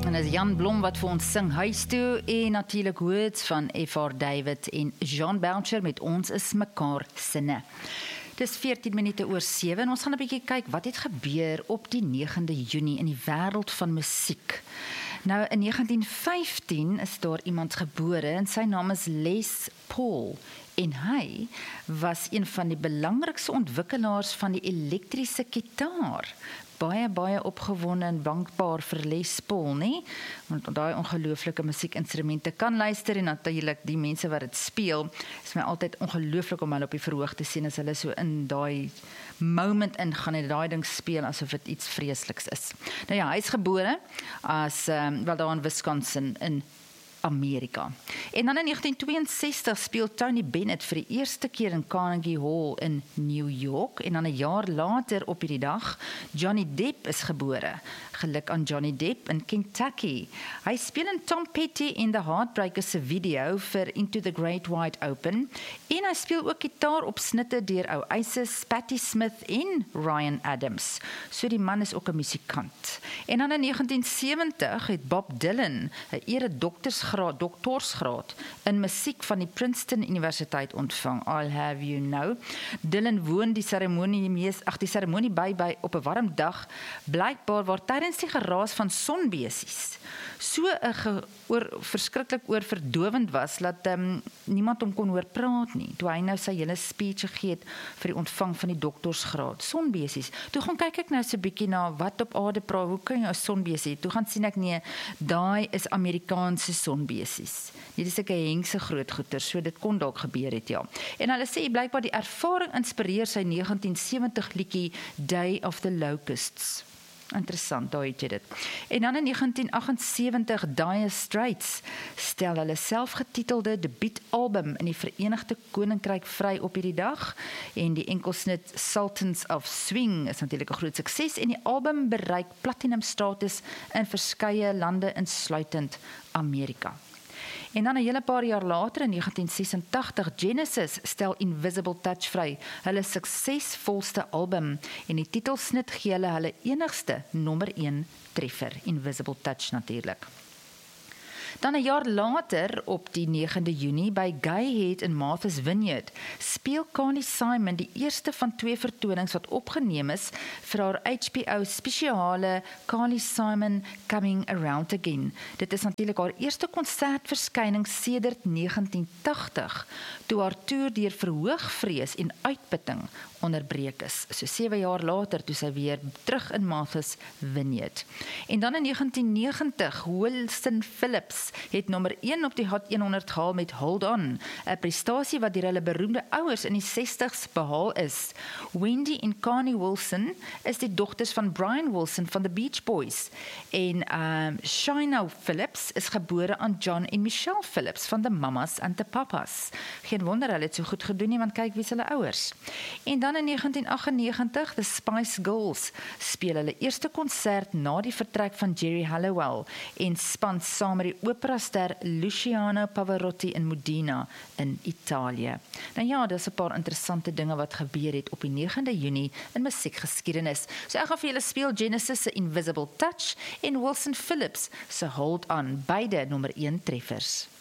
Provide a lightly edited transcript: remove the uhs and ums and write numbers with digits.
En is Jan Blom wat vir ons sing Huis toe en natuurlik Words van F.R. David en Jean Boucher met Ons is mekaar sinne. Dis 14 minute oor 7 en ons gaan 'n bietjie kyk wat het gebeur op die 9de Junie in die wêreld van musiek. Nou in 1915 is daar iemand gebore en sy naam is Les Paul. En hy was een van die belangrikste ontwikkelaars van die elektriese gitaar. Baie opgewonde en dankbaar vir Les Paul, nie? Want daai ongelooflike musiekinstrumente kan luister en natuurlik die mense wat dit speel, is my altyd ongelooflik om hulle op die verhoog te sien as hulle so in daai moment ingaan en daai ding speel asof dit iets vreesliks is. Nou ja, hy is gebore as wel daar in Wisconsin in Amerika. En dan in 1962 speel Tony Bennett vir die eerste keer in Carnegie Hall in New York en dan 'n jaar later op hierdie dag Johnny Depp is gebore. Geluk aan Johnny Depp in Kentucky. Hy speel in Tom Petty en The Heartbreakers se video vir Into the Great Wide Open en hy speel ook gitaar op snitte deur Oasis, Patti Smith en Ryan Adams. So die man is ook 'n musikant. En dan in 1970 het Bob Dylan 'n doktorsgraad in musiek van die Princeton Universiteit ontvang. I'll have you know. Dylan woon die seremonie by op 'n warm dag, blykbaar waar tydens die geraas van sonbesies so verskriklik oorverdowend was dat niemand hom kon hoor praat nie. Toe hy nou sy hele speech gegee het vir die ontvang van die doktorsgraad. Sonbesies. Toe gaan kyk ek nou so 'n bietjie na wat op aarde praat. Hoe kan jy 'n sonbesie? Toe gaan sien ek nee, daai is Amerikaanse sonbesies. Dit is 'n hengse groot goeter, so dit kon dalk gebeur het, ja. En hulle sê blykbaar die ervaring inspireer sy 1970 liedjie Day of the Locusts. Interessant, daar het jy dit. En dan in 1978, Dire Straits stel hulle selfgetitelde debuutalbum in die Verenigde Koninkryk vry op hierdie dag en die enkelsnit Sultans of Swing is natuurlik 'n groot sukses en die album bereik platinum status in verskeie lande insluitend Amerika. En dan 'n hele paar jaar later in 1986 Genesis stel Invisible Touch vry, hulle suksesvolste album en die titelsnit gee hulle enigste nommer 1 treffer, Invisible Touch natuurlik. Dan 'n jaar later op die 9de Junie by Gayhead in Martha's Vineyard speel Carly Simon die eerste van 2 vertonings wat opgeneem is vir haar HBO spesiale Carly Simon Coming Around Again. Dit is natuurlik haar eerste konsertverskyning sedert 1980 toe haar toer deur verhoogvrees en uitputting onderbreek is. So 7 jaar later toe sy weer terug in Martha's Vineyard. En dan in 1990 Wilson Phillips het nommer 1 op die Hot 100 gehaal met Hold On, 'n prestasie wat deur hulle beroemde ouers in die 60s behaal is. Wendy en Connie Wilson is die dogters van Brian Wilson van the Beach Boys en Shina Phillips is gebore aan John en Michelle Phillips van the Mamas and the Papas. Geen wonder hulle het so goed gedoen nie, want kyk wie is hulle ouers. En dan in 1998, the Spice Girls speel hulle eerste konsert na die vertrek van Jerry Halliwell en span saam met die operaster Luciano Pavarotti in Modena in Italië. Nou ja, dis 'n paar interessante dinge wat gebeur het op die 9de Junie in musiekgeskiedenis. So ek gaan vir julle speel Genesis se Invisible Touch en Wilson Phillips se Hold On, beide nommer 1 treffers.